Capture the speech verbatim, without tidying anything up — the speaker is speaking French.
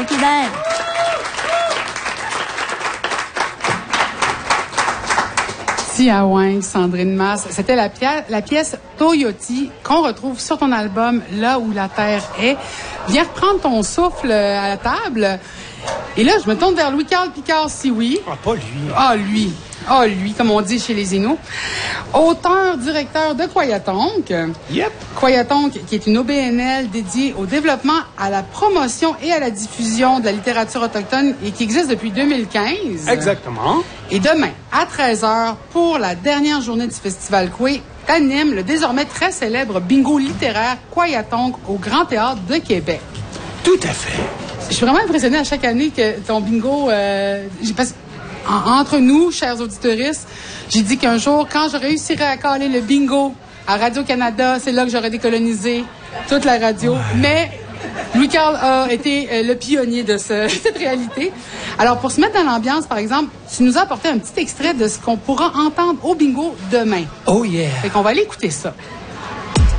OK, bye. Tiaouin, Sandrine Masse. C'était la, pia- la pièce Toyoti qu'on retrouve sur ton album Là où la terre est. Viens reprendre ton souffle à la table. Et là, je me tourne vers Louis-Carl Picard, si oui. Ah, pas lui. Ah, lui. Ah, lui, comme on dit chez les Inuits. Auteur, directeur de Kwayatonk. Yep. Kwayatonk, qui est une O B N L dédiée au développement, à la promotion et à la diffusion de la littérature autochtone et qui existe depuis deux mille quinze. Exactement. Et demain, à treize heures, pour la dernière journée du Festival Koué, t'animes le désormais très célèbre bingo littéraire Kwayatonk au Grand Théâtre de Québec. Tout à fait. Je suis vraiment impressionnée à chaque année que ton bingo... Euh, j'ai pas, en, entre nous, chers auditeuristes, j'ai dit qu'un jour, quand je réussirais à caler le bingo à Radio-Canada, c'est là que j'aurais décolonisé toute la radio. Ouais. Mais Louis-Carl a été euh, le pionnier de ce, cette réalité. Alors, pour se mettre dans l'ambiance, par exemple, tu nous as apporté un petit extrait de ce qu'on pourra entendre au bingo demain. Oh yeah! Fait qu'on va aller écouter ça.